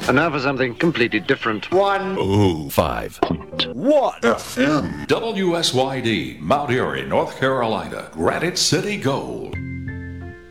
And now for something completely different. 105.1 FM. WSYD, Mount Airy, North Carolina. Granite City Gold.